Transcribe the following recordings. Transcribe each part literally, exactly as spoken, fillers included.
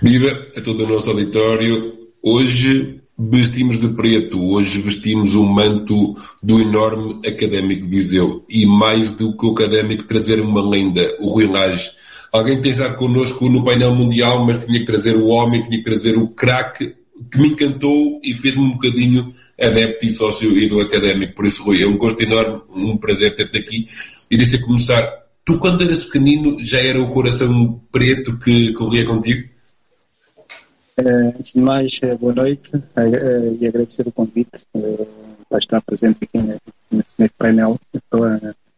Viva a todo o nosso auditório. Hoje vestimos de preto, hoje vestimos um manto do enorme Académico de Viseu. E mais do que o Académico, trazer uma lenda, o Rui Lage. Alguém tem estado connosco no painel mundial, mas tinha que trazer o homem, tinha que trazer o craque, que me encantou e fez-me um bocadinho adepto e sócio e do Académico. Por isso, Rui, é um gosto enorme, um prazer ter-te aqui. E deixa começar. Tu, quando eras pequenino, já era o coração preto que corria contigo? Uh, antes de mais, uh, boa noite uh, uh, e agradecer o convite uh, para estar presente aqui neste painel pela,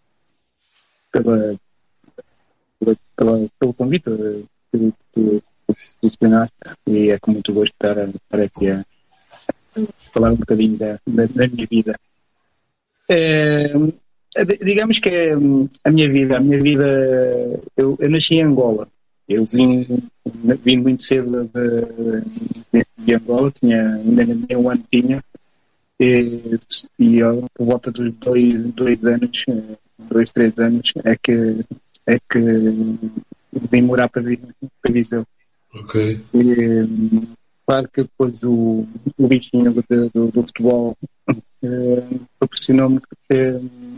pela, pela, pela, pelo convite uh, que tu posicionaste, e é com muito gosto estar, estar aqui a falar um bocadinho da, da, da minha vida. Uh, digamos que é a minha vida, a minha vida eu, eu nasci em Angola. Eu vim, vim muito cedo de, de, de Angola, tinha, ainda nem um ano tinha, e, e por volta dos dois, dois anos, dois, três anos, é que, é que vim morar para, para Viseu. Ok. E, claro que depois o, o bichinho do, do, do futebol eh, proporcionou-me que,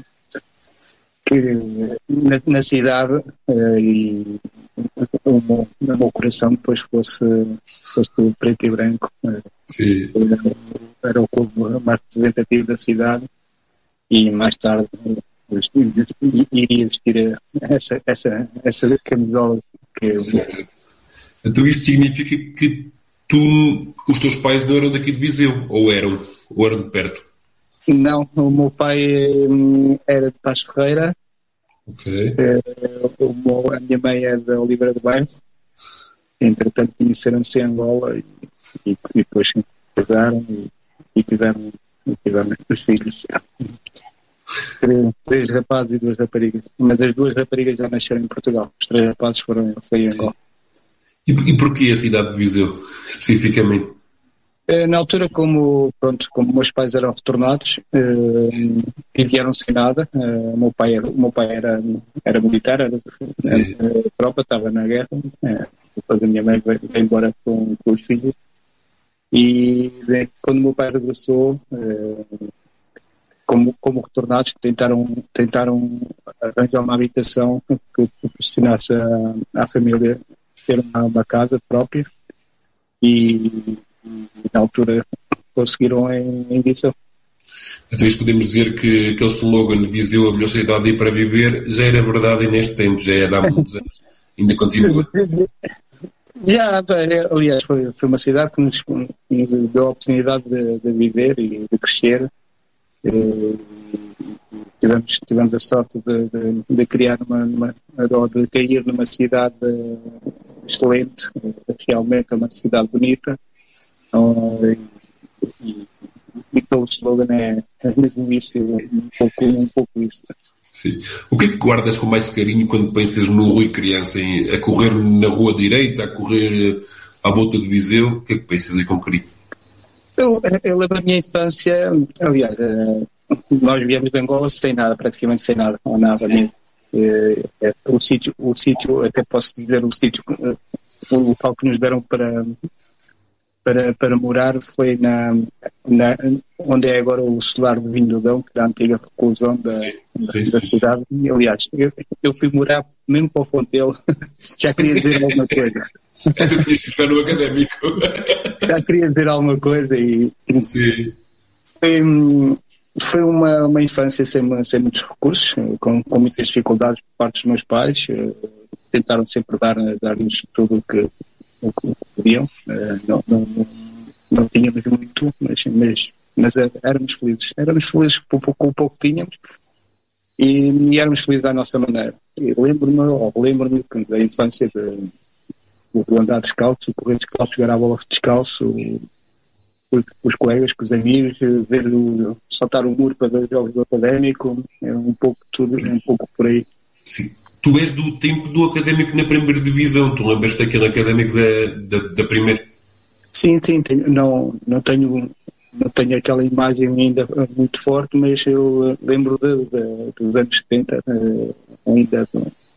que na, na cidade uh, e o meu, o meu coração depois fosse, fosse preto e branco. Uh, Sim. Era o clube mais representativo da cidade, e mais tarde uh, iria vestir essa, essa, essa camisola que eu... Então isto significa que tu, os teus pais não eram daqui de Viseu, ou eram? Ou eram de perto? Não, o meu pai um, era de Paz Ferreira. Ok. Uh, o meu, a minha mãe é da Oliveira do Bairro. Entretanto, conheceram-se em Angola e, e, e depois se casaram e, e tiveram, e tiveram os filhos. Três, três rapazes e duas raparigas. Mas as duas raparigas já nasceram em Portugal. Os três rapazes foram em Angola. E, e porquê a cidade de Viseu, especificamente? Na altura, como, pronto, como meus pais eram retornados uh, e vieram sem nada, uh, o meu pai, era, o meu pai era, era militar, era uh, tropa, estava na guerra, uh, depois a minha mãe veio, veio embora com, com os filhos, e uh, quando o meu pai regressou, uh, como, como retornados, tentaram, tentaram arranjar uma habitação que proporcionasse à, à família ter uma, uma casa própria, e na altura conseguiram em, em Viseu. Então isto podemos dizer que aquele slogan de Viseu, a melhor cidade para viver, já era verdade neste tempo, já era há muitos anos, ainda continua. Já, aliás, foi, foi uma cidade que nos, nos deu a oportunidade de, de viver e de crescer. E, tivemos, tivemos a sorte de, de, de criar uma, uma, de cair numa cidade excelente, realmente é uma cidade bonita. Uh, e, e pelo slogan é, é mesmo isso, um pouco, um pouco isso. Sim. O que é que guardas com mais carinho quando pensas no Rui criança, em, a correr na rua direita, a correr à volta de Viseu? O que é que pensas aí com carinho? Eu, eu lembro da minha infância, aliás, nós viemos de Angola sem nada, praticamente sem nada, ou nada mesmo. É, é, o sítio, o sítio, até posso dizer, o sítio, o local que nos deram para Para, para morar foi na, na, onde é agora o solar do Vindodão, que era a antiga reclusão da, sim, da, sim, da cidade. E, aliás, eu, eu fui morar mesmo para o Fontelo, já queria dizer alguma coisa. É, tu tinhas que ficar no Académico. Já queria dizer alguma coisa e sim. Foi, foi uma, uma infância sem, sem muitos recursos, com, com muitas dificuldades por parte dos meus pais. Tentaram sempre dar, dar-nos tudo o que o que podiam, uh, não, não, não, não tínhamos muito, mas, mas, mas éramos felizes. Éramos felizes com, com o pouco que tínhamos, e, e éramos felizes à nossa maneira. E lembro-me, ou lembro-me da infância de, de andar descalço, correr descalço, jogar a bola descalço, com os colegas, com os amigos, ver o, saltar o muro para ver os jogos do Académico, é um pouco tudo, é um pouco por aí. Sim. Tu és do tempo do Académico na primeira divisão, tu lembras daquele Académico da, da, da primeira? Sim, sim, tenho, não, não, tenho, não tenho aquela imagem ainda muito forte, mas eu lembro de, de, dos anos setenta, ainda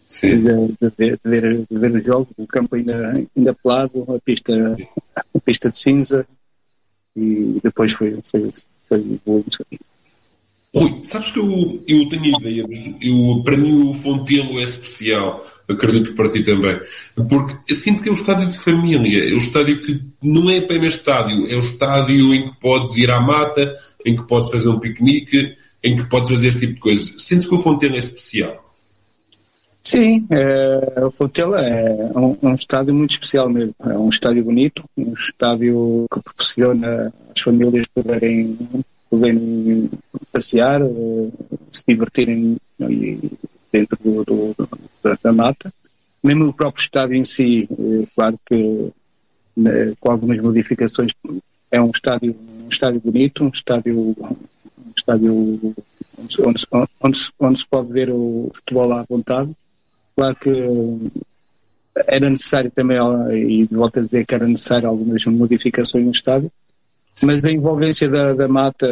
de, de, ver, de, ver, de ver o jogo, o campo ainda, ainda pelado, a pista, a pista de cinza, e depois foi, foi, foi bom. Rui, sabes que eu, eu tenho ideia, eu, para mim o Fontelo é especial, acredito que para ti também, porque eu sinto que é um estádio de família, é um estádio que não é apenas estádio, é um estádio em que podes ir à mata, em que podes fazer um piquenique, em que podes fazer este tipo de coisas. Sentes que o Fontelo é especial? Sim, é, o Fontelo é um, um estádio muito especial mesmo, é um estádio bonito, um estádio que proporciona às famílias poderem poderem passear, se divertirem dentro do, do, da, da mata. Mesmo o próprio estádio em si, claro que com algumas modificações, é um estádio, um estádio bonito, um estádio, um estádio onde, onde, onde, se, onde se pode ver o futebol à vontade. Claro que era necessário também, e de volta a dizer que era necessário algumas modificações no estádio, mas a envolvência da, da mata,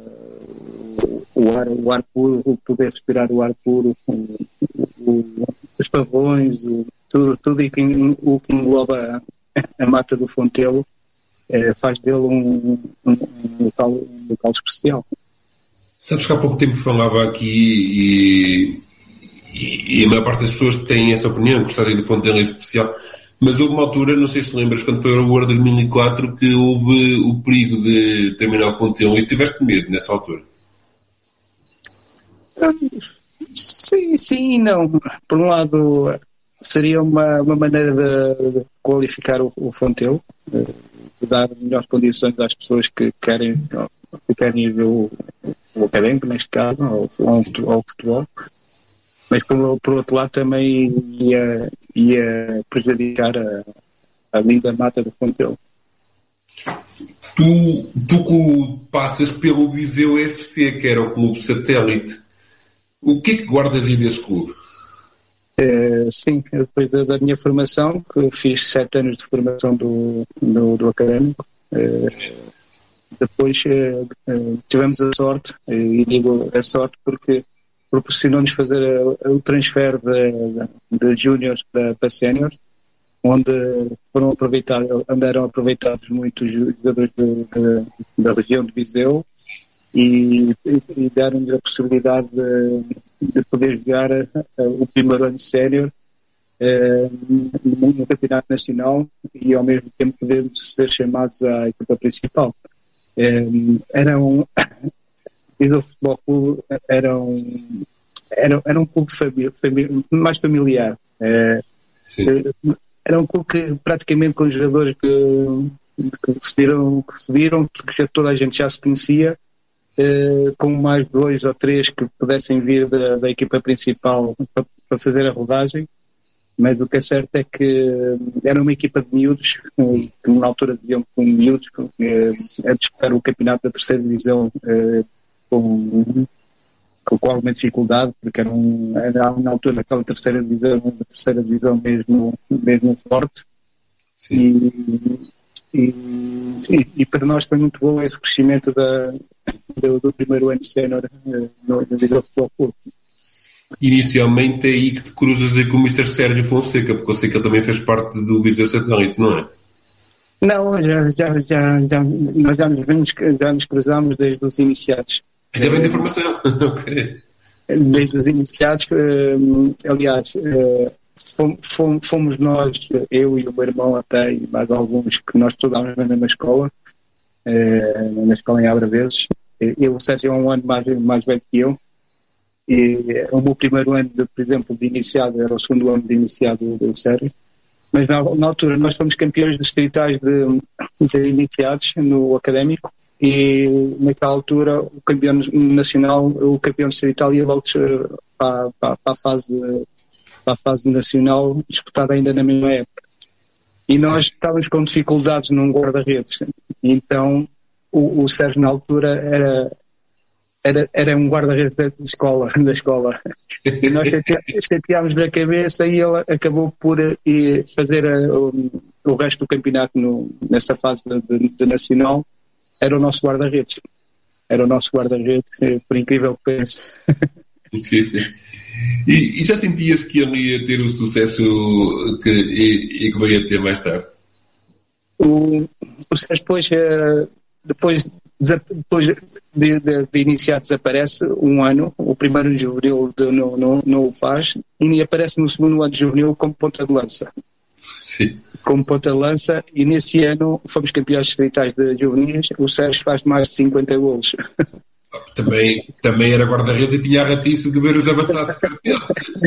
o ar, o ar puro, o poder respirar o ar puro, o, o, os pavões, o, tudo, tudo e que, o que engloba a, a mata do Fontelo é, faz dele um, um, um, local, um local especial. Sabes que há pouco tempo falava aqui e, e, e a maior parte das pessoas tem essa opinião, que o estádio do Fontelo é especial. Mas houve uma altura, não sei se lembras, quando foi o Euro dois mil e quatro, que houve o perigo de terminar o Fontelo e tiveste medo nessa altura? Sim, sim e não. Por um lado, seria uma, uma maneira de qualificar o, o Fontelo, de dar melhores condições às pessoas que querem, que querem ver o, o académico, neste caso, ou, ou o futebol. Mas, por, por outro lado, também ia, ia prejudicar a, a linda mata do Fontelo. Tu, tu passas pelo Viseu F C, que era o clube satélite. O que é que guardas aí desse clube? É, sim, depois da, da minha formação, que fiz sete anos de formação do, do, do académico, é, depois é, tivemos a sorte, e digo a sorte porque proporcionou-nos fazer o transfer de, de, de júniores para, para séniores, onde foram aproveitados, andaram aproveitados muitos jogadores de, de, da região de Viseu e, e, e deram-lhes a possibilidade de, de poder jogar uh, o primeiro ano sénior uh, no, no campeonato nacional e ao mesmo tempo poder ser chamados à equipa principal. Um, eram o Futebol Clube era um, era, era um clube família, família, mais familiar. É, era um clube que praticamente com jogadores que, que, subiram, que subiram, que já, toda a gente já se conhecia, é, com mais dois ou três que pudessem vir da, da equipa principal para, para fazer a rodagem. Mas o que é certo é que era uma equipa de miúdos, que na altura diziam que miúdos, a disputar o campeonato da terceira divisão com, com alguma dificuldade, porque era, um, era na altura aquela terceira divisão, uma terceira divisão mesmo, mesmo forte. E, e, e, e para nós foi muito bom esse crescimento da, do, do primeiro ano de sénior no, no Viseu Futebol Clube. Inicialmente é aí que te cruzas aí com o mister Sérgio Fonseca, porque eu sei que ele também fez parte do Viseu Satélite, não é? Não, já, já, já, já, nós já nos, vemos, já nos cruzámos desde os iniciados. Já vem da formação, ok. Desde os iniciados, aliás, fomos, fomos nós, eu e o meu irmão até, e mais alguns, que nós estudámos na mesma escola, na escola em Abraveses. Eu, o Sérgio é um ano mais, mais velho que eu, e o meu primeiro ano, de, por exemplo, de iniciado, era o segundo ano de iniciado do Sérgio. Mas na, na altura nós fomos campeões distritais de, de iniciados no académico e naquela altura o campeão nacional, o campeão distrital ia logo para, para, para, a fase, para a fase nacional disputada ainda na mesma época. E nós estávamos com dificuldades num guarda-redes. Então o, o Sérgio na altura era... Era, era um guarda-redes da escola, da escola. E nós chateámos-lhe a cabeça e ele acabou por ir fazer a, o, o resto do campeonato no, nessa fase de, de, de nacional. Era o nosso guarda-redes. Era o nosso guarda-redes, por incrível que pense. E, e já sentias que ele ia ter o sucesso que, e, e que veio a ter mais tarde? O, o Sérgio depois, depois, depois de, de, de iniciar desaparece um ano, o primeiro ano juvenil de, não, não, não o faz, e aparece no segundo ano de juvenil como ponta de lança. Sim. Como ponta de lança, e nesse ano fomos campeões distritais de juvenis, o Sérgio faz mais de cinquenta golos. Também, também era guarda-redes e tinha a ratice de ver os avançados perto dele.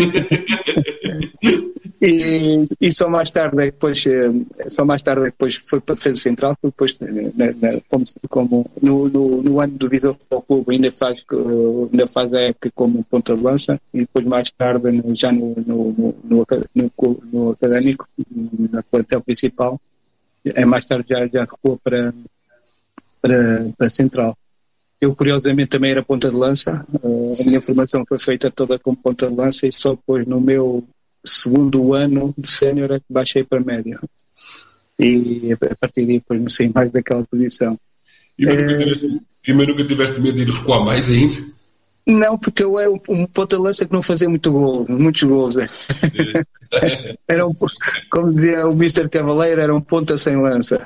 E, e só mais tarde é que depois, só mais tarde é que depois foi para a defesa central, depois na, na, como, como no, no, no ano do Viseu Futebol Clube ainda faz, ainda faz a época como ponta de lança, e depois mais tarde já no, no, no, no, no, no académico, na plantel principal, é mais tarde já, já recuou para, para, para a central. Eu, curiosamente, também era ponta de lança. Uh, a minha formação foi feita toda como ponta de lança, e só depois, no meu segundo ano de sénior, é que baixei para média. E a partir daí, depois, não sei mais daquela posição. E mas nunca tiveste, primeiro nunca tiveste medo de ir recuar mais ainda? Não, porque eu era um, um ponta de lança que não fazia muito gol, muitos gols. Era um, como dizia o mister Cavaleiro, era um ponta sem lança.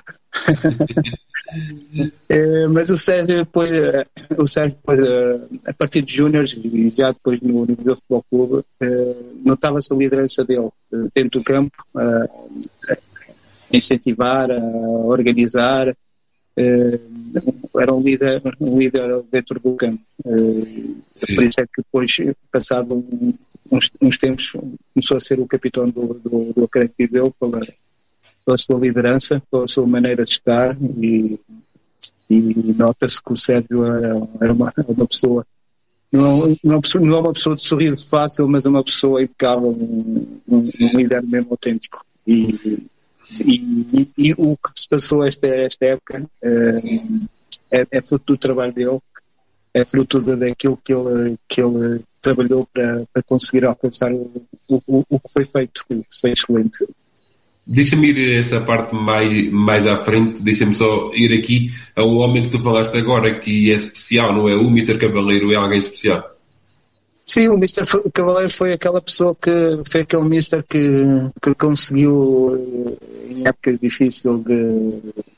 É, mas o Sérgio depois, o Sérgio depois, a partir de júniores e já depois no, no Viseu Futebol Clube, notava-se a liderança dele dentro do campo, a incentivar, a organizar. Era um líder, um líder dentro do campo. Sim. Por isso é que depois, passado uns, uns tempos, começou a ser o capitão do, do, do Académico de Viseu pela, pela sua liderança, pela sua maneira de estar, e, e nota-se que o Sérgio era, era uma, uma pessoa não, não, não é uma pessoa de sorriso fácil, mas é uma pessoa impecável, um, um, um líder mesmo autêntico. E, e, e, e o que se passou esta, esta época é, é, é fruto do trabalho dele, é fruto daquilo que ele, que ele trabalhou para, para conseguir alcançar o, o, o que foi feito, que foi excelente. Deixa-me ir a essa parte mais, mais à frente, deixa-me só ir aqui ao homem que tu falaste agora, que é especial, não é? O mister Cavaleiro é alguém especial. Sim, o mister Cavaleiro foi aquela pessoa que foi aquele mister que, que conseguiu, em época difícil de,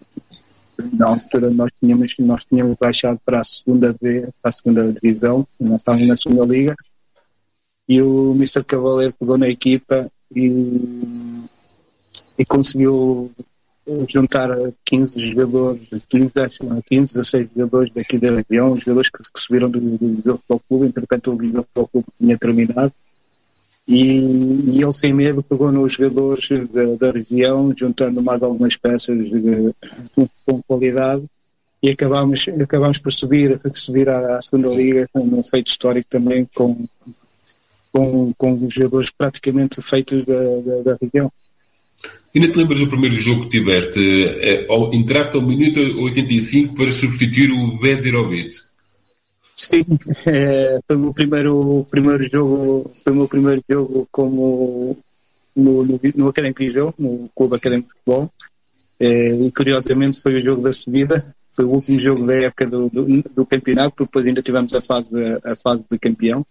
na altura nós tínhamos, nós tínhamos baixado para a segunda D, para a segunda divisão, nós estávamos na segunda liga, e o mister Cavaleiro pegou na equipa e e conseguiu juntar quinze jogadores, quinze, quinze, dezasseis jogadores daqui da região, jogadores que, que subiram do, do Viseu Futebol Clube. Entretanto o Viseu Futebol Clube tinha terminado, e, e ele sem medo pegou nos jogadores da, da região, juntando mais algumas peças de, com, com qualidade, e acabámos, acabámos por subir, subir à, à segunda liga, com um feito histórico também, com, com, com jogadores praticamente feitos da, da, da região. Ainda te lembras do primeiro jogo que tiveste? É, entraste ao minuto oitenta e cinco para substituir o Bezirovic. Sim, é, foi o meu primeiro, primeiro jogo, foi o meu primeiro jogo como no, no, no Académico de Viseu, no Clube Académico de Futebol, é, e curiosamente foi o jogo da subida, foi o último jogo da época do, do, do campeonato, porque depois ainda tivemos a fase, a fase de campeão,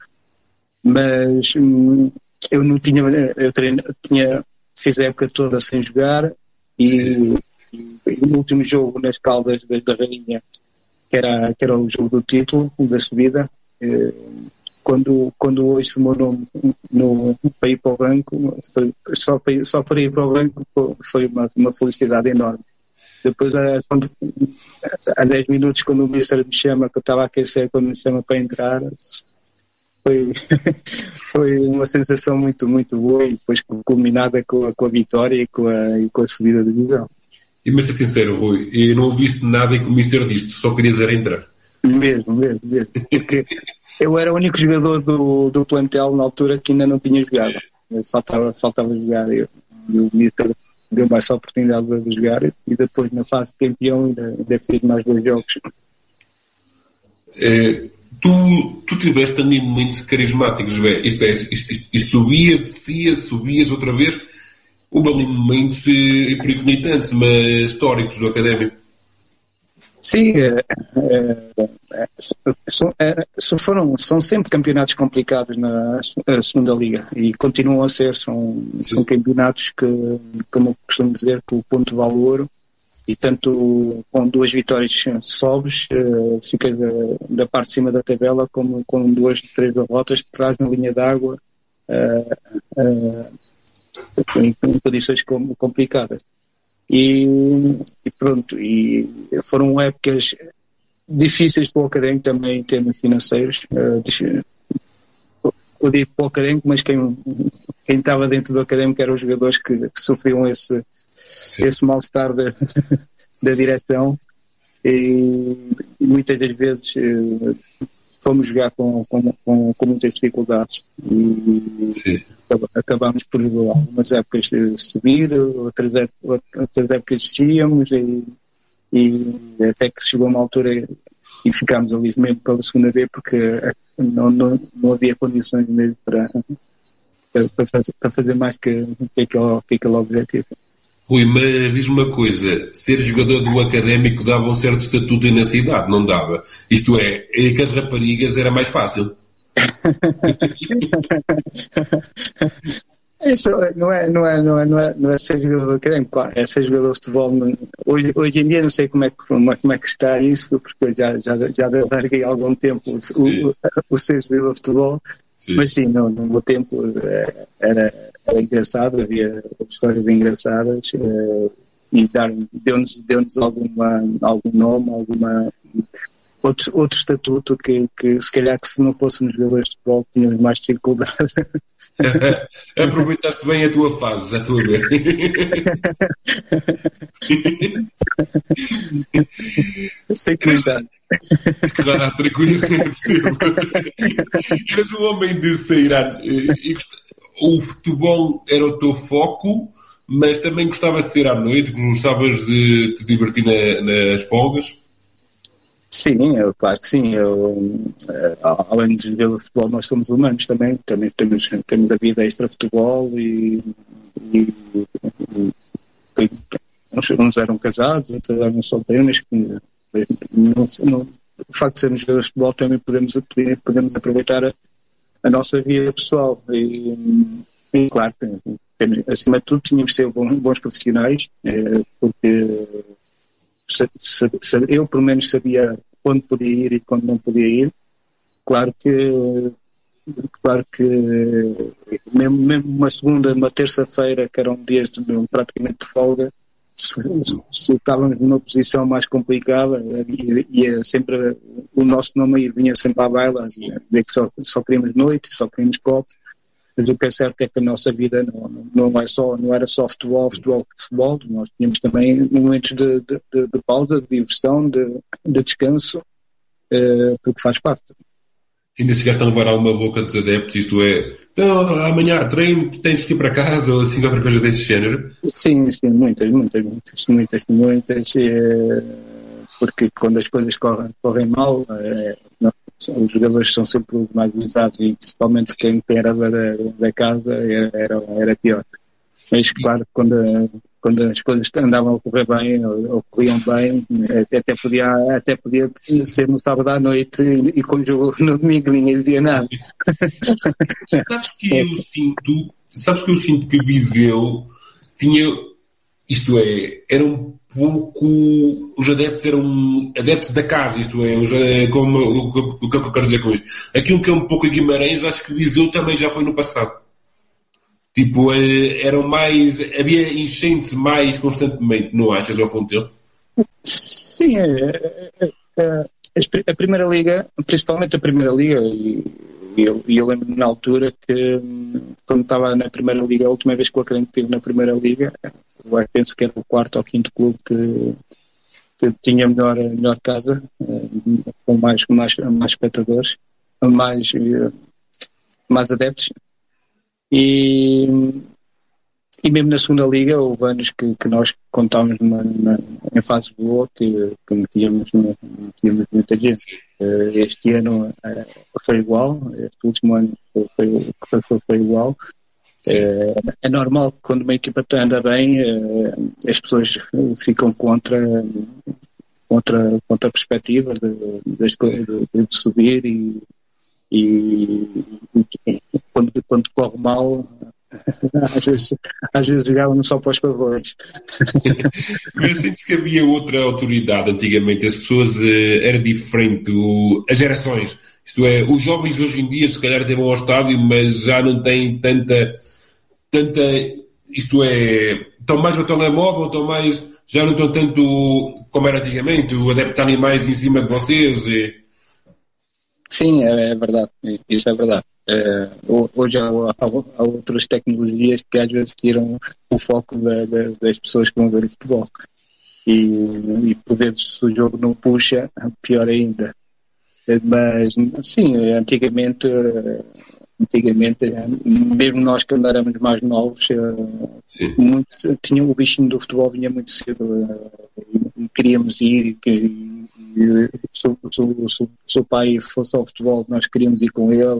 mas hum, eu não tinha, eu treino, tinha fiz a época toda sem jogar, e, e, e no último jogo nas Caldas da, da Rainha, que era, que era o jogo do título, da subida, eh, quando, quando ouço o meu nome no, para ir para o banco, foi, só, para, só para ir para o banco foi uma, uma felicidade enorme. Depois, quando, há dez minutos, quando o ministro me chama, que eu estava a aquecer, quando me chama para entrar, Foi, foi uma sensação muito, muito boa, e depois culminada com a, com a vitória e com a, e com a subida de divisão. E mas ser sincero, Rui, eu não ouviste nada que o mister disse, só querias era entrar. Mesmo, mesmo, mesmo. Porque eu era o único jogador do, do plantel na altura que ainda não tinha jogado. Faltava, faltava jogar. Eu, e o mister deu-me essa oportunidade de jogar, e depois na fase de campeão ainda, ainda fiz mais dois jogos. É... Tu, tu tiveste ali momentos carismáticos, é? Isto é, isto, isto, isto subias, descias, subias outra vez. Houve ali momentos eh, irritantes, mas históricos do Académico. Sim, é, é, é, são, é, foram, são sempre campeonatos complicados na segunda liga e continuam a ser, são, são campeonatos que, como eu costumo dizer, que o ponto vale ouro e tanto com duas vitórias sobes, fica da, da parte de cima da tabela, como com duas, três derrotas de trás na linha d'água uh, uh, em, em condições complicadas. E, e pronto, e foram épocas difíceis para o Académico também em termos financeiros. Uh, eu digo para o Académico, mas quem, quem estava dentro do Académico eram os jogadores que, que sofriam esse, esse mal-estar da, da direção e, e muitas das vezes uh, fomos jogar com, com, com, com muitas dificuldades e Sim. acabámos por algumas épocas subir, outras, outras épocas descíamos e, e até que chegou uma altura e ficámos ali mesmo pela segunda vez porque não, não, não havia condições mesmo para, para, fazer, para fazer mais que, que, aquele, que aquele objetivo. Rui, mas diz-me uma coisa, ser jogador do Académico dava um certo estatuto na cidade, não dava? Isto é, é que as raparigas era mais fácil. Isso não é, não é, não é, não é, não é ser jogador do Académico, claro, é ser jogador de futebol. Hoje, hoje em dia não sei como é que, como é que está isso, porque eu já, já, já larguei há algum tempo o, o, o ser jogador de futebol, sim. Mas sim, no, no meu tempo era, era engraçado, havia histórias engraçadas uh, e deu-nos, deu-nos alguma, algum nome, alguma... Outro, outro estatuto que, que se calhar que se não fôssemos jogadores de futebol tínhamos mais dificuldade. Aproveitaste bem a tua fase, a tua ver. Sem comentar. Claro, tranquilo, é possível. Eras um homem de sair. O futebol era o teu foco, mas também gostavas de sair à noite, gostavas de te divertir na, nas folgas? Sim, eu, claro que sim. Eu, além de jogar futebol, nós somos humanos também. Também temos, temos a vida extra-futebol e, e, e, e uns, uns eram casados, outros eram solteiros. Não, não, o facto de sermos jogadores de futebol também podemos, podemos aproveitar a, a nossa vida pessoal. E, e claro, temos, acima de tudo, tínhamos de ser bons, bons profissionais, porque eu pelo menos sabia quando podia ir e quando não podia ir. Claro que claro que mesmo, mesmo uma segunda, uma terça-feira, que eram dias de, praticamente de folga, se, se estávamos numa posição mais complicada, ia sempre o nosso nome vinha sempre à baila, de que só, só queríamos noite, só queríamos copo. Mas o que é certo é que a nossa vida não, não, é só, não era só futebol, futebol, futebol. Nós tínhamos também momentos de, de, de, de pausa, de diversão, de, de descanso, uh, porque faz parte. Ainda chegaste a levar alguma boca dos adeptos, isto é, então, amanhã treino, tens que ir para casa, ou assim, qualquer coisa desse género? Sim, sim, muitas, muitas, muitas, muitas, muitas, uh, porque quando as coisas correm, correm mal, uh, não, os jogadores são sempre os mais visados e principalmente quem era da, da casa era, era, era pior. Mas claro, quando, quando as coisas andavam a correr bem ou, ou corriam bem, até, até, podia, até podia ser no sábado à noite e, e com o jogo no domingo ninguém dizia nada. Sabes que eu sinto, sabes que eu sinto que Viseu tinha, isto é, era um pouco, os adeptos eram adeptos da casa, isto é, como, o, o que eu quero dizer com isto? Aquilo que é um pouco a Guimarães, acho que o Viseu também já foi no passado. Tipo, eram mais, havia enchentes mais constantemente, não achas, ao Fontelo? Sim, é, é, é, a Primeira Liga, principalmente a Primeira Liga, e eu, eu lembro na altura que quando estava na Primeira Liga, a última vez que o Académico estive na Primeira Liga, eu penso que era o quarto ou quinto clube que, que tinha melhor, melhor casa, com mais, mais, mais espectadores, mais, mais adeptos. E, e mesmo na segunda liga houve anos que, que nós contávamos numa, numa, em fase boa que, que metíamos, metíamos muita gente. Este ano foi igual, este último ano foi, foi, foi igual. É, é normal que quando uma equipa anda bem, as pessoas ficam contra, outra, com outra perspectiva de, de, de, de subir e, e, e quando, quando corre mal, às vezes, às vezes jogavam só para os pavões. Mas sentes que havia outra autoridade antigamente, as pessoas eh, era diferente, o, as gerações, isto é, os jovens hoje em dia se calhar até vão ao estádio, mas já não têm tanta, tanta, isto é, estão mais no telemóvel, estão mais, já não estão tanto como era antigamente, o adepto está ali mais em cima de vocês. E... Sim, é, é verdade, isso é verdade. É, hoje há, há, há outras tecnologias que às vezes tiram o foco da, da, das pessoas que vão ver o futebol e, e por vezes se o jogo não puxa, pior ainda. Mas sim, antigamente antigamente mesmo nós que andávamos mais novos muito, tinha, o bichinho do futebol vinha muito cedo e queríamos ir e, e, e se, se, se, se o pai fosse ao futebol nós queríamos ir com ele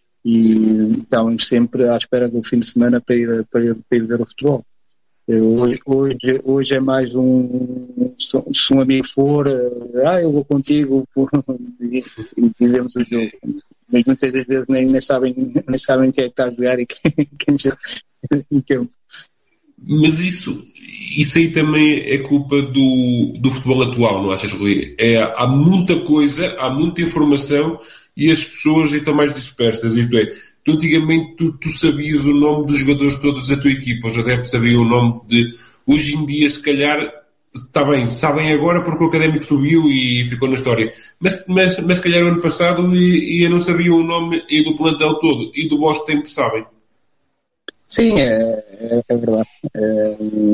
e estávamos sempre à espera do fim de semana para ir, para ir, para ir ver o futebol. Hoje, hoje, hoje é mais um, se um amigo for, ah, eu vou contigo e, e vemos o jogo. Mas muitas das vezes nem, nem, sabem, nem sabem quem é que está a jogar e quem, quem joga em campo. Mas isso, isso aí também é culpa do, do futebol atual, não achas, Rui? É, há muita coisa, há muita informação e as pessoas estão mais dispersas, isto é, tu antigamente tu, tu sabias o nome dos jogadores todos da tua equipa, os adeptos sabiam o nome de... Hoje em dia, se calhar, está bem, sabem agora porque o Académico subiu e ficou na história, mas, mas, mas se calhar o ano passado e, e eu não sabia o nome e do plantel todo, e do vosso tempo sabem. Sim, é, é, é verdade. É,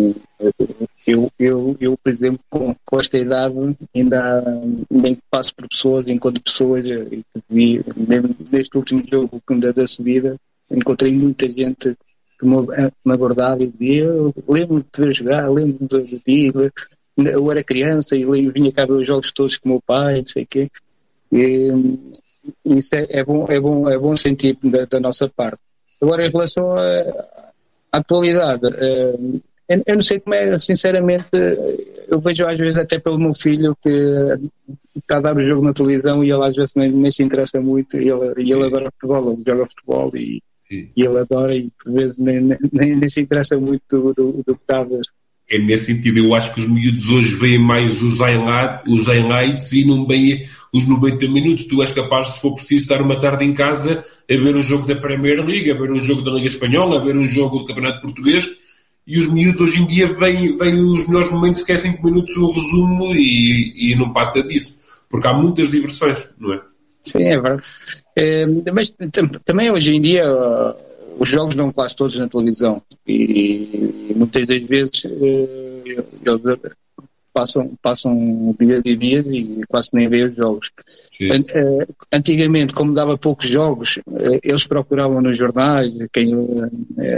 eu, eu, eu, por exemplo, com, com esta idade, ainda, ainda passo por pessoas, encontro pessoas, e, e mesmo neste último jogo da, da subida, encontrei muita gente que me, me abordava e dizia: lembro-me de te ver jogar, lembro-me de, de ti, eu era criança e eu vinha cá ver os jogos todos com o meu pai, não sei o quê. E, isso é, é, bom, é, bom, é bom sentir da, da nossa parte. Agora, em relação à atualidade, eu não sei como é, sinceramente, eu vejo às vezes até pelo meu filho que está a dar o jogo na televisão e ele às vezes nem, nem se interessa muito e ele, e ele adora futebol, ele joga futebol e, e ele adora e por vezes nem, nem, nem se interessa muito do, do, do que está a ver. É nesse sentido, eu acho que os miúdos hoje veem mais os highlights, os highlights e não veem os noventa minutos. Tu és capaz, se for preciso, estar uma tarde em casa a ver um jogo da Premier League, a ver um jogo da Liga Espanhola, a ver um jogo do Campeonato Português, e os miúdos hoje em dia veem, veem os melhores momentos que é cinco minutos o resumo e, e não passa disso, porque há muitas diversões, não é? Sim, é verdade. É, mas t- também hoje em dia uh, os jogos dão quase todos na televisão e, e muitas das vezes uh, eles passam, passam dias e dias e quase nem veem os jogos. Uh, antigamente, como dava poucos jogos, uh, eles procuravam nos jornais, quem... Uh,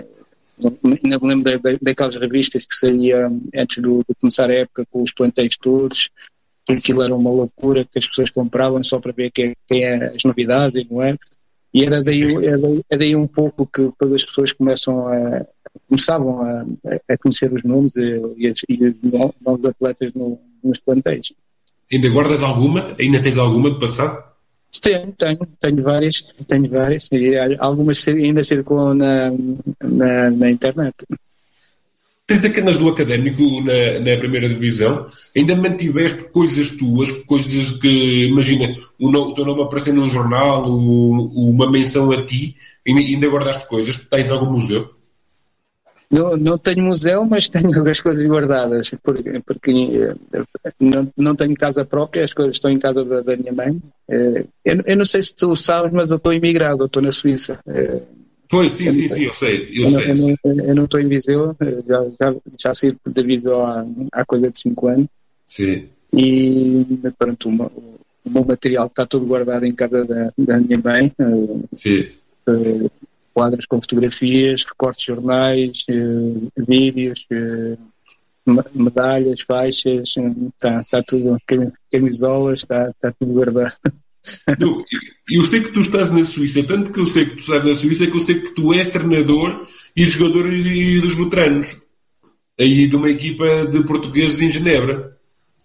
ainda me lembro daquelas revistas que saía antes do, de começar a época com os plantéis todos, porque aquilo era uma loucura que as pessoas compravam só para ver quem, quem é as novidades, não é? E era daí, era daí, era daí um pouco que quando as pessoas começam a, começavam a, a conhecer os nomes e, e, e os novos atletas no, nos plantéis. Ainda guardas alguma? Ainda tens alguma de passado? Tenho, tenho, tenho várias, tenho várias, e algumas ainda circulam na, na, na internet. Tens aquelas do Académico na, na primeira divisão, ainda mantiveste coisas tuas, coisas que, imagina, o, no, o teu nome aparecendo num jornal, o, uma menção a ti, ainda, ainda guardaste coisas? Tens algum museu? Não, não tenho museu, mas tenho as coisas guardadas, porque, porque não, não tenho casa própria, as coisas estão em casa da, da minha mãe. Eu, eu não sei se tu sabes, mas eu estou imigrado, eu estou na Suíça. Pois, sim, sim, sim, eu sei. Eu, eu, sei, não, eu, não, eu não estou em Viseu, já, já, já saí de Viseu há, há coisa de cinco anos. Sim. E, pronto, o, o meu material está todo guardado em casa da, da minha mãe. Sim. Uh, quadros com fotografias, recortes de jornais, uh, vídeos, uh, medalhas, faixas, está uh, tá tudo, camisolas, está tá tudo guardado. Eu, eu sei que tu estás na Suíça, tanto que eu sei que tu estás na Suíça, que eu sei que tu és treinador e jogador dos veteranos, aí de uma equipa de portugueses em Genebra.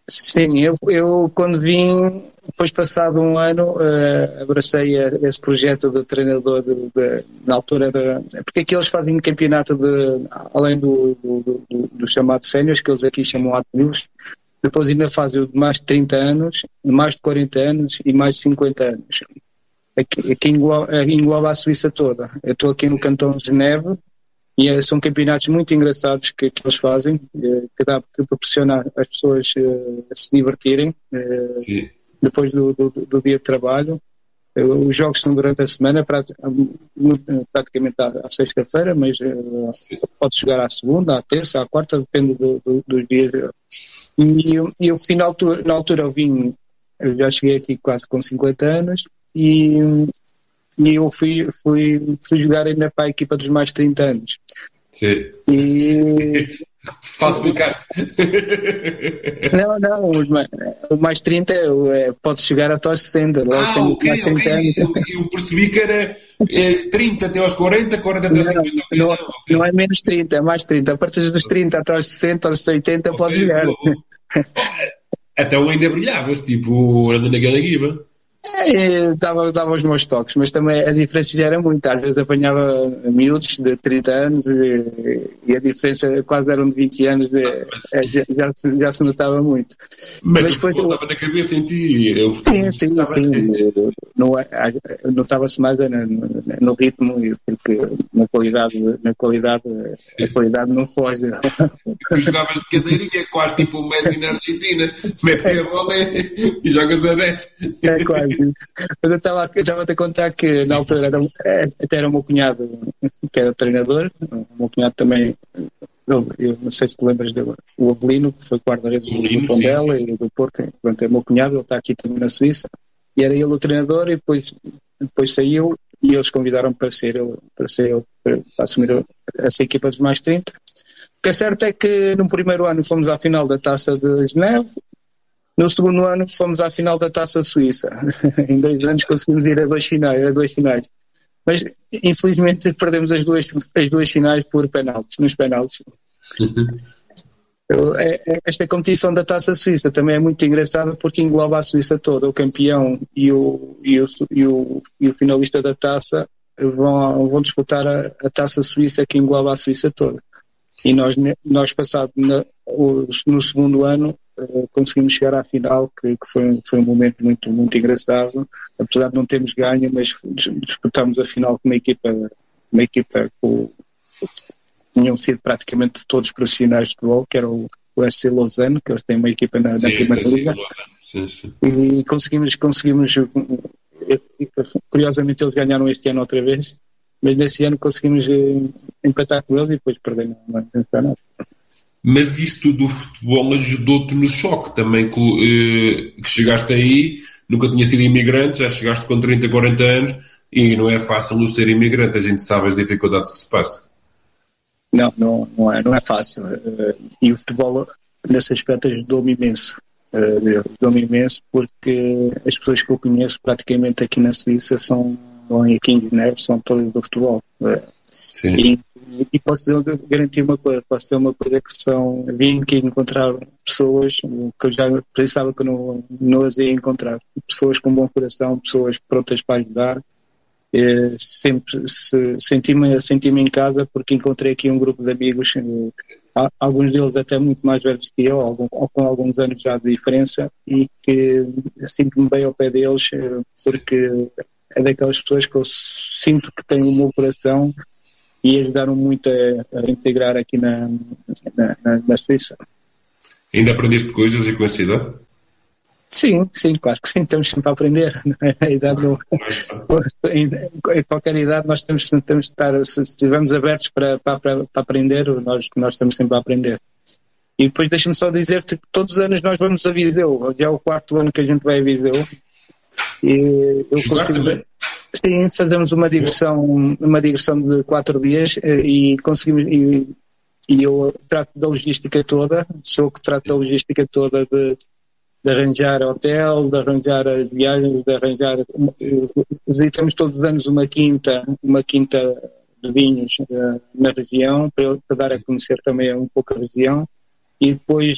Sim, eu, eu quando vim, depois passado um ano, uh, abracei a, esse projeto de treinador de, de, na altura, de, porque aqui eles fazem campeonato de, além do, do, do, do chamado séniores, que eles aqui chamam ativos, depois ainda fazem o de mais de trinta anos, mais de quarenta anos e mais de cinquenta anos. Aqui, aqui engloba, engloba a Suíça toda. Eu estou aqui no cantão de Geneve e é, são campeonatos muito engraçados que, que eles fazem, é, que dá para proporcionar as pessoas é, a se divertirem é, depois do, do, do dia de trabalho. É, os jogos são durante a semana, praticamente à, à sexta-feira, mas é, pode chegar à segunda, à terça, à quarta, depende do, do, dos dias. E, e eu, na altura, na altura eu vim, eu já cheguei aqui quase com cinquenta anos e, e eu fui, fui, fui jogar ainda para a equipa dos mais de trinta anos. Sim. E... Falsificaste. Não, não, o mais trinta é, pode chegar até aos setenta. Ah, ok, ok. Eu, eu percebi que era é, trinta até aos quarenta, quarenta até aos cinquenta. Okay, não, não, não, okay. não é menos trinta, é mais trinta. A partir dos trinta até aos sessenta, aos oitenta, okay, pode jogar. Então ainda brilhavas, tipo, andando naquela equipa. É, dava, dava os meus toques, mas também a diferença já era muito. Às vezes apanhava miúdos de trinta anos e, e a diferença quase eram de vinte anos, de, ah, já, já, já se notava muito. Mas, mas o futebol estava na cabeça em ti? Eu sim, sim, sim. Notava-se mais no, no ritmo, porque na qualidade, na qualidade a qualidade não foge. Tu jogavas de cadeirinha, quase tipo o Messi na Argentina, mete a bola e, e jogas a dez. É quase. Mas eu estava a contar que na altura era, até era o meu cunhado que era treinador, o meu cunhado também, eu, eu não sei se te lembras dele, o Avelino, que foi guarda-redes do Tondela e do Porto, portanto, é o meu cunhado, ele está aqui também na Suíça, e era ele o treinador, e depois, depois saiu e eles convidaram para ser ele, para, ser ele, para assumir essa equipa dos mais trinta. O que é certo é que no primeiro ano fomos à final da Taça de Geneve. No segundo ano fomos à final da Taça Suíça. Em dois anos conseguimos ir a dois finais, a dois finais. Mas infelizmente perdemos as duas, as duas finais por penaltis, nos penaltis. Esta competição da Taça Suíça também é muito engraçada porque engloba a Suíça toda. O campeão e o, e o, e o, e o finalista da taça vão, vão disputar a, a Taça Suíça que engloba a Suíça toda. E nós, nós passado na, o, no segundo ano, Uh, conseguimos chegar à final, que, que foi, foi um momento muito, muito engraçado, apesar de não termos ganho, mas disputámos a final com uma equipa, uma equipa com, tinham sido praticamente todos profissionais de futebol, que era o, o S C Lausanne, que eles têm uma equipa na, na primeira liga, sim, sim. E conseguimos, conseguimos, curiosamente eles ganharam este ano outra vez, mas nesse ano conseguimos uh, empatar com eles e depois perderam no campeonato. Mas isto do futebol ajudou-te no choque também, que, eh, que chegaste aí, nunca tinha sido imigrante, já chegaste com trinta, quarenta anos e não é fácil o ser imigrante, a gente sabe as dificuldades que se passa. Não, não, não, é, não é fácil. E o futebol, nesse aspecto, ajudou-me imenso. Ajudou-me imenso porque as pessoas que eu conheço praticamente aqui na Suíça são, aqui em Geneve, são todas do futebol. Sim. E, E posso garantir uma coisa, posso ter uma coisa que são, vim aqui encontrar pessoas que eu já pensava que não, não as ia encontrar, pessoas com bom coração, pessoas prontas para ajudar. É, sempre se, senti-me, senti-me em casa porque encontrei aqui um grupo de amigos, alguns deles até muito mais velhos que eu, algum, com alguns anos já de diferença, e que sinto-me bem ao pé deles porque é daquelas pessoas que eu sinto que têm o meu coração e ajudaram muito a, a integrar aqui na, na, na, na Suíça. Ainda aprendeste coisas e com essa idade? Sim, sim, claro que sim, estamos sempre a aprender. A idade não, em qualquer idade nós temos, temos de estar, se estivermos abertos para, para, para aprender, nós, nós estamos sempre a aprender. E depois deixa-me só dizer-te que todos os anos nós vamos a Viseu, já é o quarto ano que a gente vai a Viseu. E eu consigo ver. Sim, fazemos uma digressão, uma digressão de quatro dias e conseguimos, e, e eu trato da logística toda, sou que trato da logística toda de, de arranjar hotel, de arranjar as viagens, de arranjar, visitamos todos os anos uma quinta, uma quinta de vinhos uh, na região, para, para dar a conhecer também um pouco a região, e depois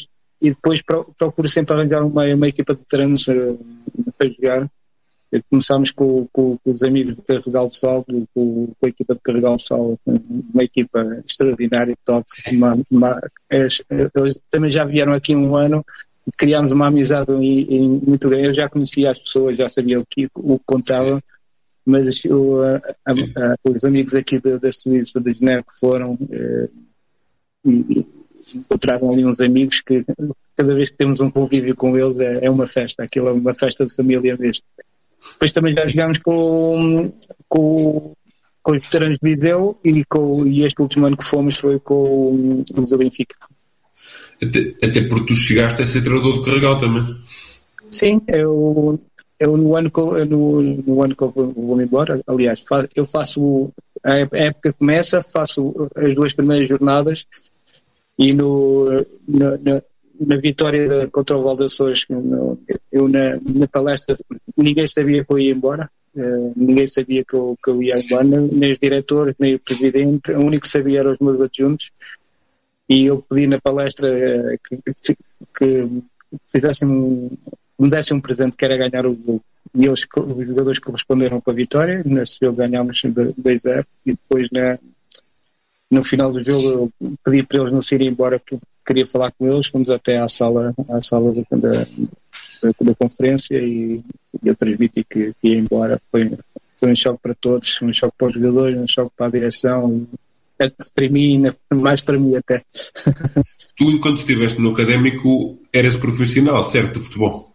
e depois pro, procuro sempre arranjar uma, uma equipa de veteranos uh, para jogar. Começámos com, com, com os amigos de Carregal do Sal, com, com a equipa de Carregal do Sal, uma equipa extraordinária, top. Uma, uma, eles, eles também já vieram aqui um ano, criámos uma amizade em, em, muito grande. Eu já conhecia as pessoas, já sabia o que, o que contavam, mas o, a, a, a, os amigos aqui da, da Suíça, de Genebra, que foram eh, e encontraram ali uns amigos que cada vez que temos um convívio com eles é, é uma festa, aquilo é uma festa de família mesmo. Depois também já jogámos com, com, com os veteranos de Viseu e, com, e este último ano que fomos foi com os do Benfica. Até, até porque tu chegaste a ser treinador de Carregal também. Sim, eu, eu no, ano que, no, no ano que eu vou-me embora, aliás, eu faço, a época começa, faço as duas primeiras jornadas e no, no, no na vitória contra o Val de Açores, eu na, na palestra ninguém sabia que eu ia embora, uh, ninguém sabia que eu, que eu ia embora, nem os diretores, nem o presidente, o único que sabia eram os meus adjuntos, e eu pedi na palestra uh, que, que, que fizessem um, me dessem um presente, que era ganhar o jogo, e eles, os jogadores corresponderam com a vitória. Nesse jogo ganhámos dois a zero, e depois na, no final do jogo eu pedi para eles não se irem embora, porque queria falar com eles. Fomos até à sala, à sala da, da, da conferência e, e eu transmiti que, que ia embora. Foi, foi um choque para todos, um choque para os jogadores, um choque para a direção, e, para mim, mais para mim até. Tu, enquanto estiveste no académico, eras profissional, certo, de futebol?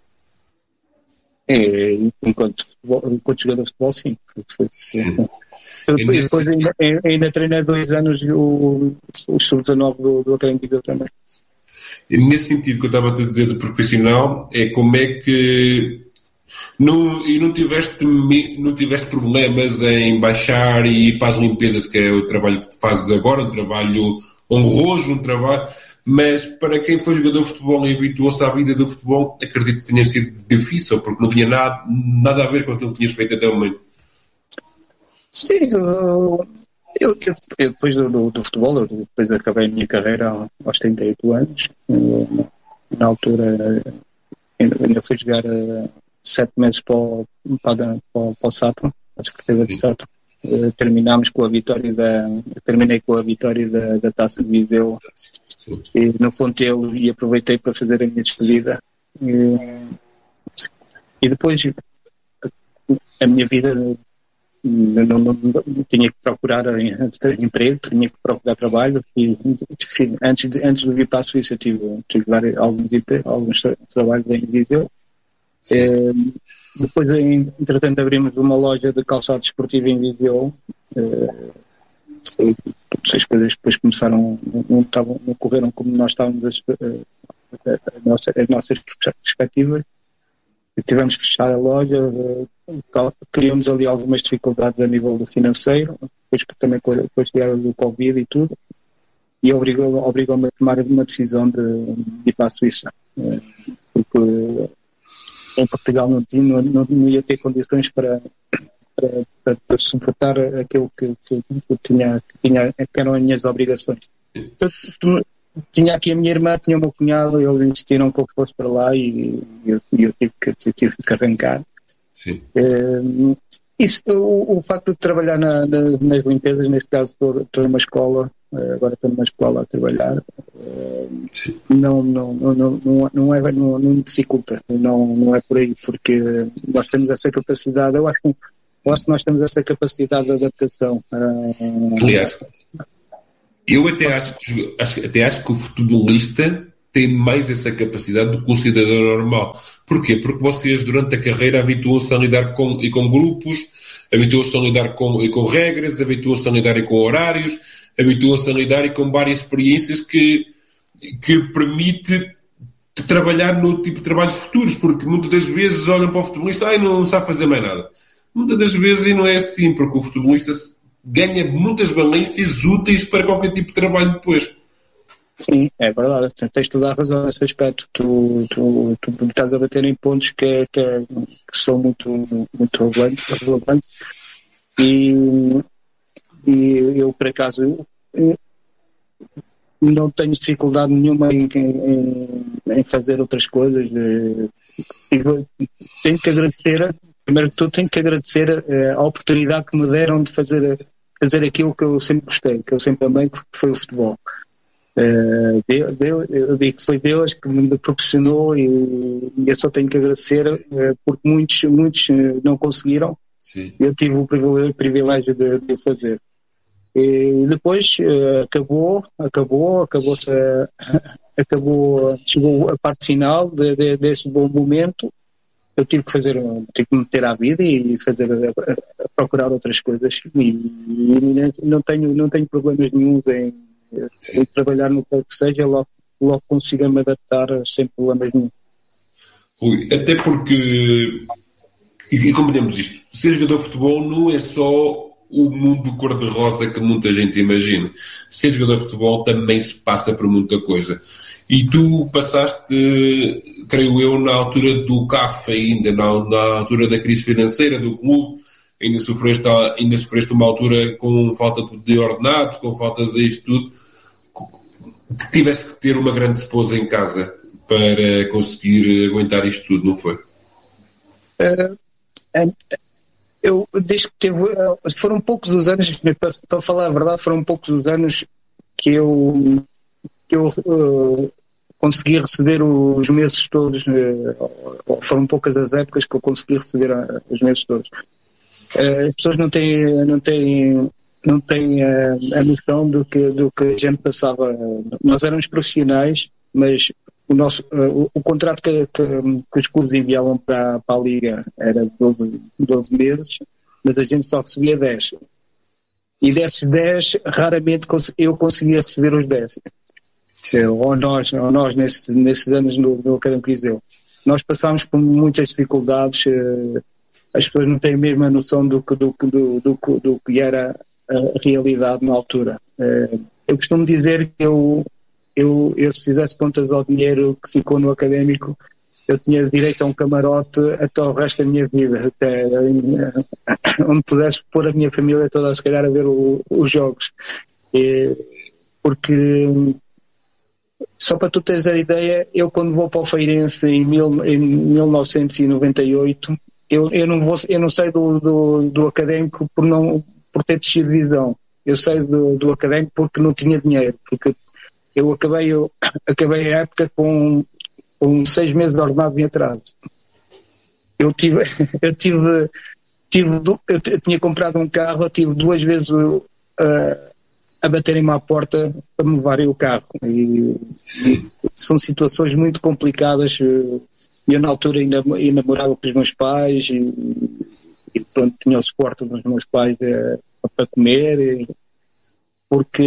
É, enquanto, futebol, enquanto jogador de futebol, sim. Foi, sim. Depois, depois ainda, ainda treinei dois anos o, o sub dezanove do, do Académico também. E nesse sentido que eu estava a te dizer de profissional, é como é que não, e não tiveste, não tiveste problemas em baixar e ir para as limpezas, que é o trabalho que tu fazes agora, um trabalho honroso, um trabalho, mas para quem foi jogador de futebol e habituou-se à vida do futebol, acredito que tenha sido difícil, porque não tinha nada, nada a ver com aquilo que tinhas feito até o momento. Sim, eu, eu, eu depois do, do, do futebol, eu depois acabei a minha carreira aos trinta e oito anos. Eu, na altura ainda, ainda fui jogar uh, sete meses para o, para, para, para o Sato, a Secretaria de Sato. Uh, terminámos com a vitória da terminei com a vitória da, da Taça de Viseu e, no Fontelo, e aproveitei para fazer a minha despedida. E, e depois a minha vida Não, não, não, tinha que procurar emprego, tinha que procurar trabalho, e antes, de, antes de vir para a Suíça tive, tive vários, alguns, alguns trabalhos em Viseu. É, depois, entretanto, abrimos uma loja de calçado esportivo em Viseu. É, as coisas depois começaram, não, estavam, não correram como nós estávamos as, a, a nossa, as nossas perspectivas. Tivemos que fechar a loja, criamos ali algumas dificuldades a nível do financeiro, depois que também depois chegaram do Covid e tudo, e obrigou, obrigou-me a tomar uma decisão de, de ir para a Suíça, porque em Portugal não, tinha, não, não ia ter condições para, para, para, para suportar aquilo que, que, que, tinha, que, tinha, que eram as minhas obrigações. Então, tinha aqui a minha irmã, tinha o meu cunhado, eles insistiram que eu fosse para lá e eu, eu tive, que, tive que arrancar. Sim. Uh, isso, o, o facto de trabalhar na, na, nas limpezas, neste caso estou, estou numa escola, uh, agora estou numa escola a trabalhar, uh, não, não, não, não, não, é, não, não me dificulta, não, não é por aí, porque nós temos essa capacidade, eu acho que, eu acho que nós temos essa capacidade de adaptação. Uh, Aliás, eu até acho, que, acho, até acho que o futebolista tem mais essa capacidade do que o cidadão normal. Porquê? Porque vocês, durante a carreira, habituam-se a lidar com, e com grupos, habituam-se a lidar com, e com regras, habituam-se a lidar e com horários, habituam-se a lidar e com várias experiências que, que permite trabalhar no tipo de trabalhos futuros, porque muitas das vezes olham para o futebolista e não sabe fazer mais nada. Muitas das vezes não é assim, porque o futebolista ganha muitas valências úteis para qualquer tipo de trabalho depois. Sim, é verdade. Tens toda a razão nesse aspecto. Tu, tu, tu estás a bater em pontos que, que, que são muito, muito relevantes, relevantes. E, e eu, por acaso, eu não tenho dificuldade nenhuma em, em, em fazer outras coisas. Tenho que agradecer, primeiro que tudo, tenho que agradecer a oportunidade que me deram de fazer, fazer aquilo que eu sempre gostei, que eu sempre amei, que foi o futebol. Uh, Deus, eu digo que foi Deus que me proporcionou e, e eu só tenho que agradecer, uh, porque muitos, muitos não conseguiram. Sim. Eu tive o privilégio, privilégio de, de fazer. E depois uh, acabou, acabou, acabou-se, uh, acabou, chegou a parte final de, de, desse bom momento. Eu tive que fazer, tive que me meter à vida e fazer, a, a procurar outras coisas. E, e não tenho, não tenho problemas nenhum em e trabalhar no que seja, logo, logo consiga me adaptar sem problemas nenhum. Ui, até porque, e, e compreendemos isto, ser jogador de futebol não é só o mundo cor-de-rosa que muita gente imagina. Ser jogador de futebol também se passa por muita coisa. E tu passaste, creio eu, na altura do C A F ainda, na, na altura da crise financeira do clube, ainda sofreste, ainda sofreste uma altura com falta de ordenados, com falta disto tudo, que tivesse que ter uma grande esposa em casa para conseguir aguentar isto tudo, não foi? Uh, uh, eu, desde que teve, uh, foram poucos os anos, para, para falar a verdade, foram poucos os anos que eu, que eu uh, consegui receber os meses todos, uh, foram poucas as épocas que eu consegui receber uh, os meses todos. Uh, as pessoas não têm, não têm, não têm uh, a noção do que, do que a gente passava. Nós éramos profissionais, mas o, nosso, uh, o, o contrato que, que, que os clubes enviavam para, para a Liga era doze, doze meses, mas a gente só recebia dez. E desses dez, raramente eu conseguia receber os dez. Ou nós, ou nós nesses, nesses anos no, no Académico Viseu. Nós passámos por muitas dificuldades. Uh, As pessoas não têm a mesma noção do que, do, do, do, do que era a realidade na altura. Eu costumo dizer que eu, eu, eu, se fizesse contas ao dinheiro que ficou no Académico, eu tinha direito a um camarote até o resto da minha vida, até onde pudesse pôr a minha família toda, se calhar, a ver o, os jogos. E, porque, só para tu teres a ideia, eu quando vou para o Feirense em, mil, em mil novecentos e noventa e oito, Eu, eu, não vou, eu não saio do, do, do Académico por, não, por ter descido de divisão. Eu saio do, do Académico porque não tinha dinheiro. Porque eu acabei, eu, acabei a época com, com seis meses de ordenados em atraso. Eu tive, eu tive, tive eu tinha comprado um carro, eu tive duas vezes uh, a baterem-me à porta para me levarem o carro. E, e são situações muito complicadas. Uh, Eu, na altura, ainda, ainda morava com os meus pais e, e pronto, tinha o suporte dos meus pais é, para comer, e, porque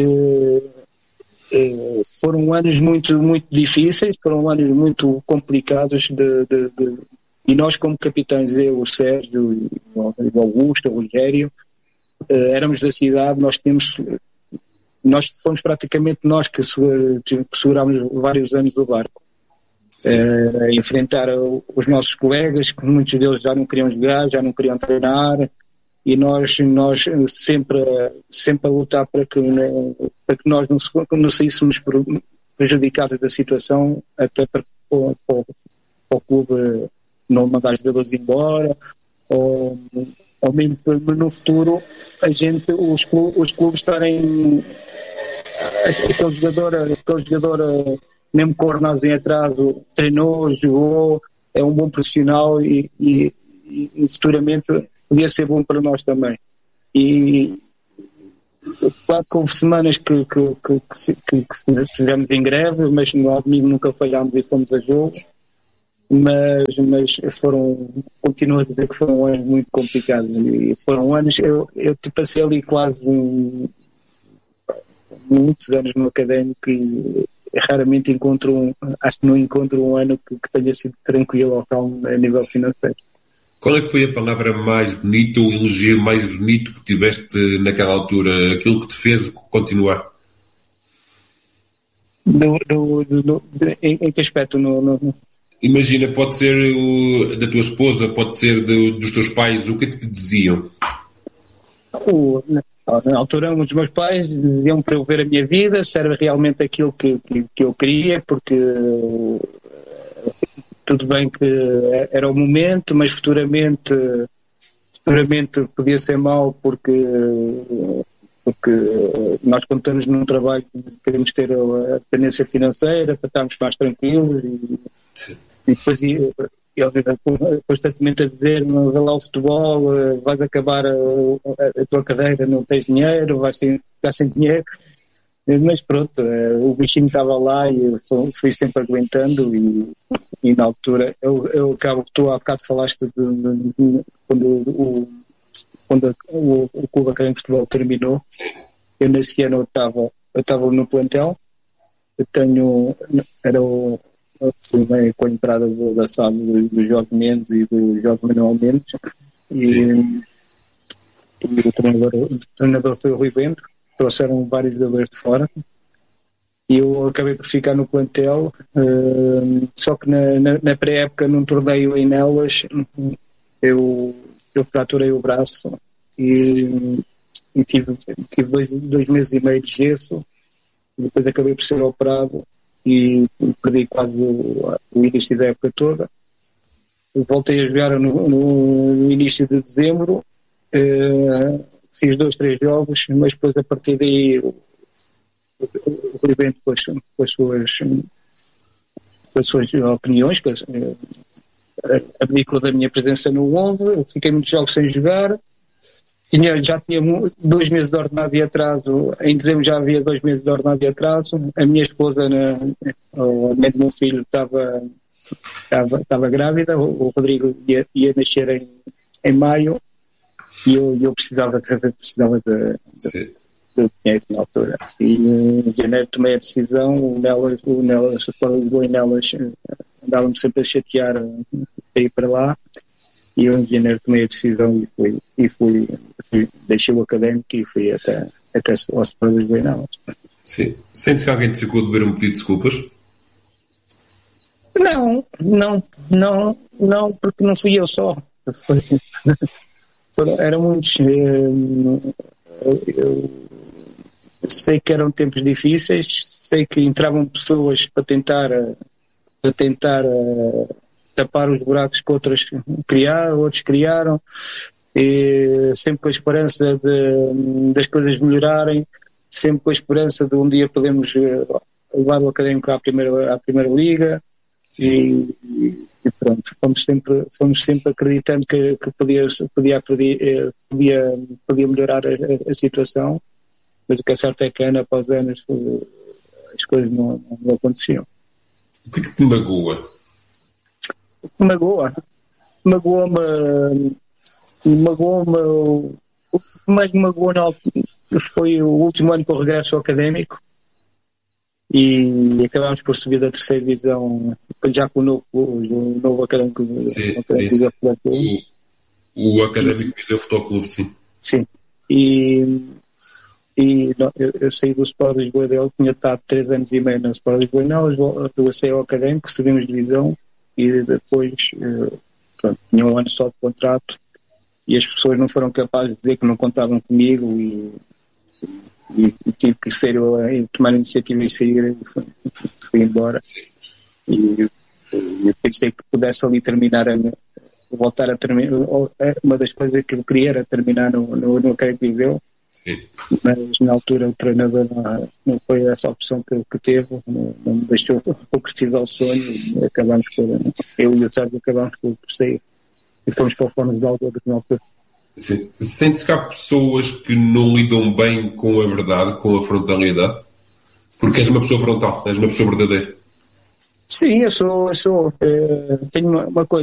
é, foram anos muito, muito difíceis, foram anos muito complicados de, de, de, e nós, como capitães, eu, o Sérgio, o Augusto, o Rogério, é, éramos da cidade, nós temos... Nós fomos praticamente nós que, que segurámos vários anos do barco. Uh, enfrentar os nossos colegas, que muitos deles já não queriam jogar, já não queriam treinar, e nós, nós sempre, sempre a lutar para que, para que nós não, não saíssemos prejudicados da situação, até para, para, para o clube não mandar jogadores embora, ou, ou mesmo no futuro a gente, os clubes, os clubes estarem aquele jogador, aquele jogador mesmo com ordenados em atraso, treinou, jogou, é um bom profissional e, e, e futuramente podia ser bom para nós também. E claro que houve semanas que, que, que, que, que estivemos em greve, mas no domingo nunca falhámos e fomos a jogo, mas, mas foram, continuo a dizer que foram anos muito complicados e foram anos, eu, eu passei ali quase um, muitos anos no Académico e raramente encontro um, acho que não encontro um ano que, que tenha sido tranquilo ou calmo a nível financeiro. Qual é que foi a palavra mais bonita ou o elogio mais bonito que tiveste naquela altura? Aquilo que te fez continuar? Do, do, do, do, em, em que aspecto? No, no... Imagina, pode ser o, da tua esposa, pode ser do, dos teus pais, o que é que te diziam? O, na altura, os meus pais diziam para eu ver a minha vida, se era realmente aquilo que, que, que eu queria, porque tudo bem que era o momento, mas futuramente, futuramente podia ser mau porque, porque nós quando estamos num trabalho queremos ter a dependência financeira para estarmos mais tranquilos e, e depois ele constantemente a dizer, não vê lá o futebol, vais acabar a, a, a tua carreira, não tens dinheiro, vais ficar sem dinheiro. Mas pronto, o bichinho estava lá e eu fui sempre aguentando e, e na altura, eu, eu acabo, tu há bocado falaste de, de, de, quando, o, quando o, o Clube Académico de Futebol terminou, eu nesse ano eu estava, eu estava no plantel, eu tenho, era o, eu fui meio com a entrada do, da S A D do, do Jorge Mendes e do Jorge Manuel Mendes e, e o, treinador, o treinador foi o Rui Bento. Trouxeram vários jogadores de fora e eu acabei por ficar no plantel, uh, só que na, na, na pré-época num torneio em Nelas eu, eu fraturei o braço e, e tive, tive dois, dois meses e meio de gesso e depois acabei por ser operado e perdi quase o, o início da época toda. Eu voltei a jogar no, no início de dezembro, uh, fiz dois, três jogos, mas depois a partir daí o, o, o Rui Bento com as, com as suas com as suas opiniões, com as, abdicou da minha presença no onze, eu fiquei muitos jogos sem jogar, tinha, já tinha dois meses de ordenado de atraso, em dezembro já havia dois meses de ordenado de atraso, a minha esposa, na, a mãe do meu filho, estava, estava, estava grávida, o, o Rodrigo ia, ia nascer em, em maio, e eu, eu precisava, de, precisava de, de, de dinheiro na altura. E em janeiro tomei a decisão, o Nelas, o Nelas, o Lisboa e Nelas andavam-me sempre a chatear a ir para lá, e eu em janeiro tomei a decisão e fui, e fui, fui deixei o académico e fui até, até ao Sport Lisboa e Nelas. Sim. Sentes que alguém te ficou a dever um pedido de desculpas? Não, não, não, não, porque não fui eu só. Foi... Eram muitos. Eu, eu sei que eram tempos difíceis, sei que entravam pessoas para tentar, para tentar uh, tapar os buracos que outras criaram, outros criaram, e sempre com a esperança de, das coisas melhorarem, sempre com a esperança de um dia podermos uh, levar o académico à primeira, à primeira liga. E, e pronto, fomos sempre, fomos sempre acreditando que, que podia, podia, podia, podia melhorar a, a situação, mas o que é certo é que ano após ano as coisas não, não aconteciam. O que é que te magoa? O que magoa? Magoa-me, magoa-me, o que mais me magoou foi o último ano que eu regresso ao académico e acabámos por subir da terceira divisão já com o novo, o novo académico. Sim, sim, sim. O, o académico Viseu Futebol Clube, sim. Sim. E, e não, eu, eu saí do Sport Lisboa dele, tinha estado três anos e meio no Sport Lisboa, não, eu saí ao académico, subimos de divisão e depois pronto, tinha um ano só de contrato e as pessoas não foram capazes de dizer que não contavam comigo e E, e tive que ser eu a tomar a iniciativa e sair e fui, fui embora. E eu pensei que pudesse ali terminar a, voltar a terminar. Uma das coisas que eu queria era terminar no, no, no Académico de Viseu, mas na altura o treinador não, não foi essa opção que, que teve, não, não me deixou concretizar o sonho e acabamos por, eu e o Sérgio acabamos por, por sair e fomos para o Fórum de Algoa na altura. Sim. Sentes que há pessoas que não lidam bem com a verdade, com a frontalidade? Porque és uma pessoa frontal, és uma pessoa verdadeira. Sim, eu sou, eu sou, eu tenho uma, uma coisa.